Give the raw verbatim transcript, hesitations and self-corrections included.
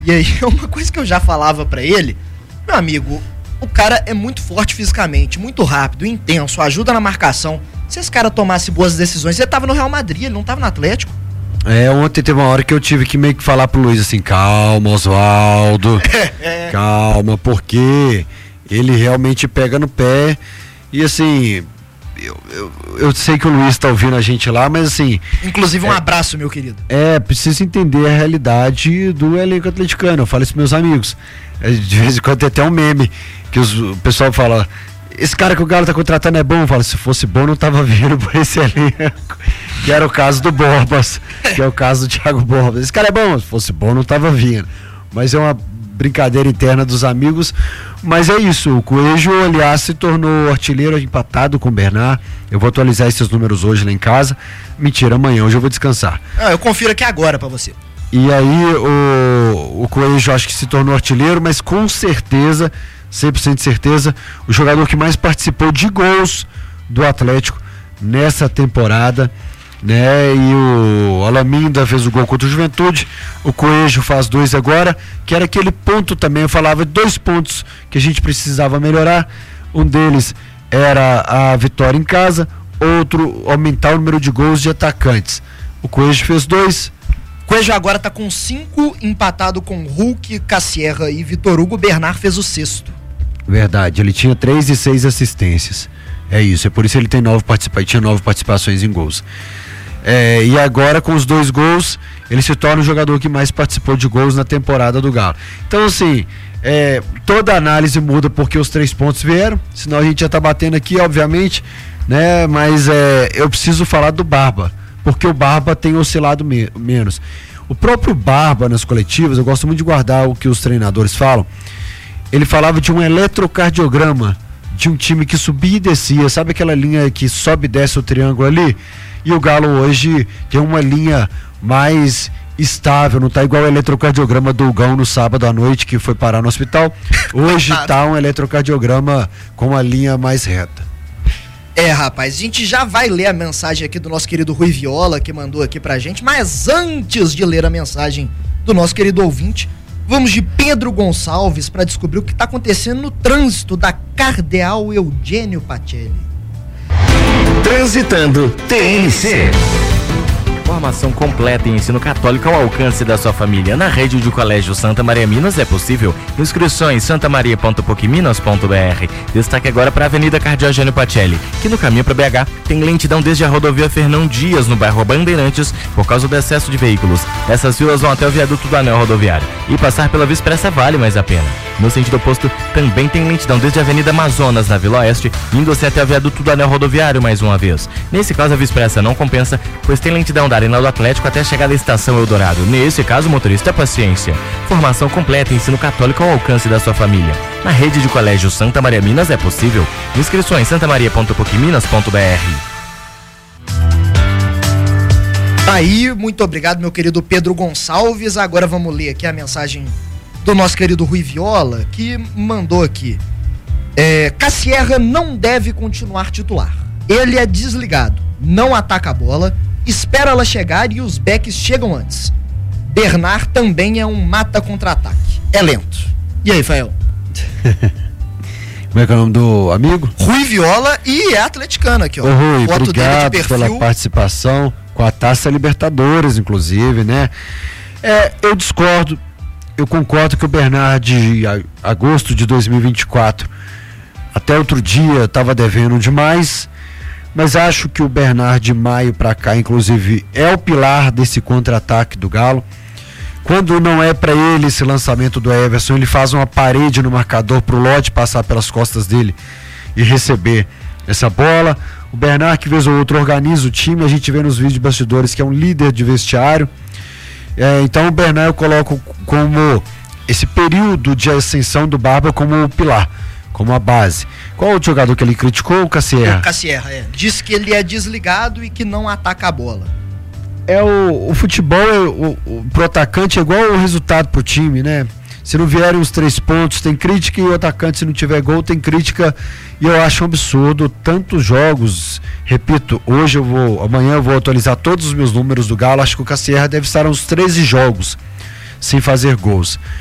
E aí, uma coisa que eu já falava pra ele, meu amigo, o cara é muito forte fisicamente, muito rápido, intenso, ajuda na marcação. Se esse cara tomasse boas decisões, ele tava no Real Madrid, ele não tava no Atlético. É, ontem teve uma hora que eu tive que meio que falar pro Luiz assim, calma, Oswaldo, é. calma, porque ele realmente pega no pé e assim, eu, eu, eu sei que o Luiz tá ouvindo a gente lá, mas assim... Inclusive um é, abraço, meu querido. É, preciso entender a realidade do elenco atleticano, eu falo isso pros meus amigos. De vez em quando tem até um meme que os, o pessoal fala, esse cara que o Galo tá contratando é bom, fala, se fosse bom não tava vindo por esse elenco, que era o caso do Borbas, que é o caso do Thiago Borbas. Esse cara é bom, se fosse bom não tava vindo, mas é uma brincadeira interna dos amigos, mas é isso, o Coelho, aliás, se tornou artilheiro empatado com o Bernard. Eu vou atualizar esses números hoje lá em casa, mentira, amanhã, hoje eu vou descansar. Ah, eu confiro aqui agora pra você. E aí o, o Coelho acho que se tornou artilheiro, mas com certeza, cem por cento de certeza, o jogador que mais participou de gols do Atlético nessa temporada, né? E o Alaminda fez o gol contra o Juventude, o Coelho faz dois agora, que era aquele ponto também, eu falava de dois pontos que a gente precisava melhorar. Um deles era a vitória em casa, outro aumentar o número de gols de atacantes. O Coelho fez dois. Coelho agora tá com cinco, empatado com Hulk, Cassierra e Vitor Hugo. Bernard fez o sexto. Verdade, ele tinha três e seis assistências. É isso, é por isso que ele tem nove participa- tinha nove participações em gols. É, e agora com os dois gols, ele se torna o jogador que mais participou de gols na temporada do Galo. Então assim, é, toda a análise muda porque os três pontos vieram, senão a gente já tá batendo aqui, obviamente, né? Mas é, eu preciso falar do Barba, porque o Barba tem oscilado me- menos. O próprio Barba nas coletivas, eu gosto muito de guardar o que os treinadores falam, ele falava de um eletrocardiograma de um time que subia e descia, sabe aquela linha que sobe e desce o triângulo ali? E o Galo hoje tem uma linha mais estável, não tá igual o eletrocardiograma do Gão no sábado à noite que foi parar no hospital. Hoje tá um eletrocardiograma com uma linha mais reta. É, rapaz, a gente já vai ler a mensagem aqui do nosso querido Rui Viola, que mandou aqui pra gente, mas antes de ler a mensagem do nosso querido ouvinte, vamos de Pedro Gonçalves para descobrir o que está acontecendo no trânsito da Cardeal Eugênio Pacelli. Transitando T N C. Formação completa em ensino católico ao alcance da sua família. Na rede de Colégio Santa Maria Minas é possível. Inscrições santamaria ponto poc minas ponto b r. Destaque agora para a Avenida Cardeal Eugênio Pacelli, que no caminho para B H tem lentidão desde a rodovia Fernão Dias, no bairro Bandeirantes, por causa do excesso de veículos. Essas filas vão até o viaduto do Anel Rodoviário. E passar pela Via Expressa vale mais a pena. No sentido oposto, também tem lentidão desde a Avenida Amazonas, na Vila Oeste, indo-se até o viaduto do Anel Rodoviário mais uma vez. Nesse caso, a Via Expressa não compensa, pois tem lentidão da Arena do Atlético até chegar à Estação Eldorado. Nesse caso, o motorista é paciência. Formação completa em ensino católico ao alcance da sua família. Na rede de Colégio Santa Maria Minas é possível. Inscrições santamaria ponto poc minas ponto b r. Aí, muito obrigado, meu querido Pedro Gonçalves. Agora vamos ler aqui a mensagem do nosso querido Rui Viola, que mandou aqui. É, Cassierra não deve continuar titular. Ele é desligado, não ataca a bola, espera ela chegar e os backs chegam antes. Bernard também é um mata contra-ataque. É lento. E aí, Fael? Como é que é o nome do amigo? Rui Viola, e é atleticano aqui, ó. Ô, Rui, foto obrigado dele de perfil. pela participação com a Taça Libertadores, inclusive, né? É, eu discordo. Eu concordo que o Bernard, de agosto de dois mil e vinte e quatro, até outro dia, estava devendo demais, mas acho que o Bernard de maio para cá, inclusive, é o pilar desse contra-ataque do Galo. Quando não é para ele esse lançamento do Everson, ele faz uma parede no marcador para o Lodge passar pelas costas dele e receber essa bola. O Bernard, que vez ou outro, organiza o time, a gente vê nos vídeos de bastidores que é um líder de vestiário. É, então o Bernard eu coloco como esse período de ascensão do Barba como o pilar, como a base. Qual o jogador que ele criticou? O Cassierra. O Cassierra, é. Diz que ele é desligado e que não ataca a bola. É o, o futebol, o, o, pro atacante é igual o resultado pro time, né? Se não vierem os três pontos, tem crítica, e o atacante, se não tiver gol, tem crítica. E eu acho um absurdo tantos jogos. Repito, hoje eu vou, amanhã eu vou atualizar todos os meus números do Galo. Acho que o Cassierra deve estar uns treze jogos sem fazer gols.